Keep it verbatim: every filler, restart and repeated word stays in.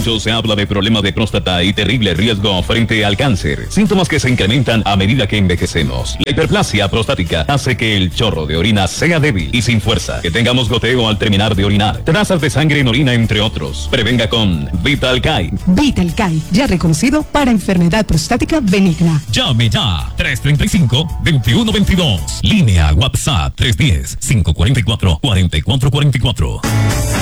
Mucho se habla de problemas de próstata y terrible riesgo frente al cáncer. Síntomas que se incrementan a medida que envejecemos. La hiperplasia prostática hace que el chorro de orina sea débil y sin fuerza. Que tengamos goteo al terminar de orinar. Trazas de sangre en orina, entre otros. Prevenga con Vitalkai. Vitalkai, ya reconocido para enfermedad prostática benigna. Llame ya. tres treinta y cinco, veintiuno veintidós. Línea WhatsApp tres uno cero, cinco cuatro cuatro, cuatro cuatro cuatro cuatro.